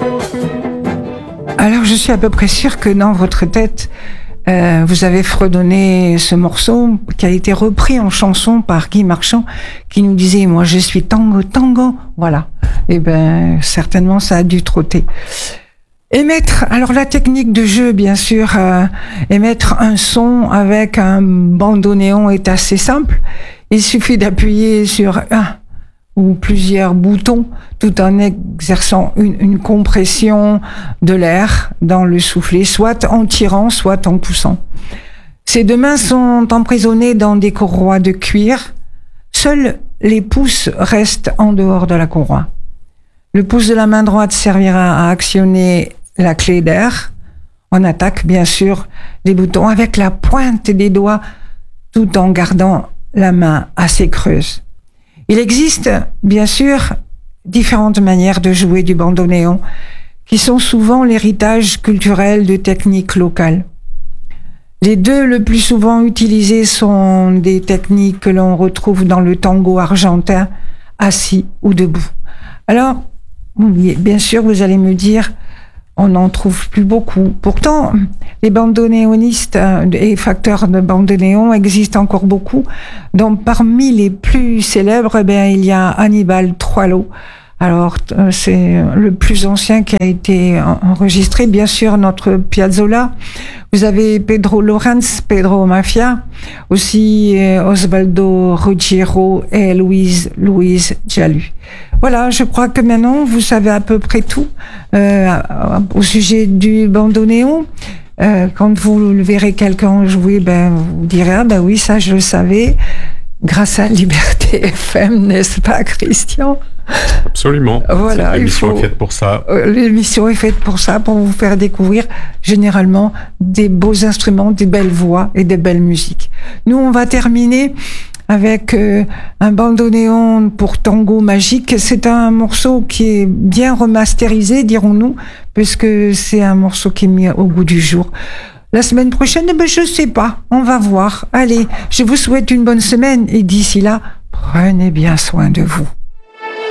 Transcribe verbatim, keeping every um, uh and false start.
Alors je suis à peu près sûre que dans votre tête, euh, vous avez fredonné ce morceau qui a été repris en chanson par Guy Marchand, qui nous disait « Moi je suis tango, tango ». Voilà. Et ben certainement ça a dû trotter. Émettre, alors la technique de jeu, bien sûr, euh, émettre un son avec un bandoneon est assez simple. Il suffit d'appuyer sur un ou plusieurs boutons tout en exerçant une, une compression de l'air dans le soufflet, soit en tirant, soit en poussant. Ces deux mains sont emprisonnées dans des courroies de cuir. Seuls les pouces restent en dehors de la courroie. Le pouce de la main droite servira à actionner la clé d'air. On attaque bien sûr les boutons avec la pointe des doigts tout en gardant la main assez creuse. Il existe bien sûr différentes manières de jouer du bandoneon qui sont souvent l'héritage culturel de techniques locales. Les deux le plus souvent utilisées sont des techniques que l'on retrouve dans le tango argentin, assis ou debout. Alors, bien sûr, vous allez me dire, on n'en trouve plus beaucoup. Pourtant, les bandoneonistes et facteurs de bandoneon existent encore beaucoup. Donc, parmi les plus célèbres, eh bien, il y a Aníbal Troilo. Alors, c'est le plus ancien qui a été enregistré. Bien sûr, notre Piazzolla. Vous avez Pedro Lorenz, Pedro Mafia. Aussi, Osvaldo Ruggiero et Louise, Louise Jalu. Voilà, je crois que maintenant, vous savez à peu près tout euh, au sujet du bandoneon. Euh, quand vous verrez quelqu'un jouer, ben, vous direz, ah ben oui, ça je le savais, grâce à Liberté F M, n'est-ce pas, Christian ? Absolument. Voilà, l'émission faut... est faite pour ça. L'émission est faite pour ça, pour vous faire découvrir généralement des beaux instruments, des belles voix et des belles musiques. Nous, on va terminer avec euh, un bandoneon pour tango magique. C'est un morceau qui est bien remasterisé, dirons-nous, puisque c'est un morceau qui est mis au goût du jour. La semaine prochaine, ben, je sais pas, on va voir. Allez, je vous souhaite une bonne semaine et d'ici là, prenez bien soin de vous.